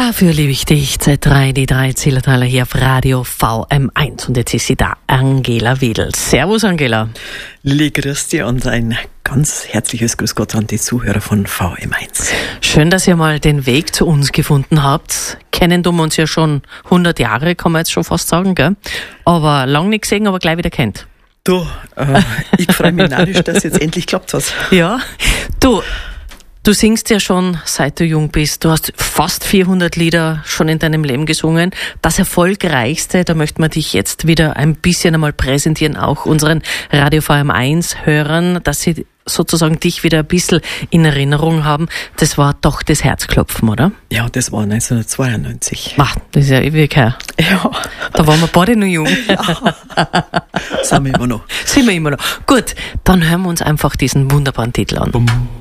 Dafür liebe ich dich, Z3, die 3 Zillertaler hier auf Radio VM1. Und jetzt ist sie da, Angela Wedel. Servus, Angela. Lilli, grüß dich und ein ganz herzliches Grüß Gott an die Zuhörer von VM1. Schön, dass ihr mal den Weg zu uns gefunden habt. Kennen tun wir uns ja schon 100 Jahre, kann man jetzt schon fast sagen, gell? Aber lang nicht gesehen, aber gleich wieder kennt. Du, ich freue mich narrisch, dass jetzt endlich klappt hat. Ja, Du singst ja schon, seit du jung bist. Du hast fast 400 Lieder schon in deinem Leben gesungen. Das erfolgreichste, da möchten wir dich jetzt wieder ein bisschen einmal präsentieren, auch unseren Radio VM1-Hörern, dass sie sozusagen dich wieder ein bisschen in Erinnerung haben. Das war doch das Herzklopfen, oder? Ja, das war 1992. Das ist ja ewig her. Ja. Da waren wir beide noch jung. Ja. Sind wir immer noch. Sind wir immer noch. Gut, dann hören wir uns einfach diesen wunderbaren Titel an.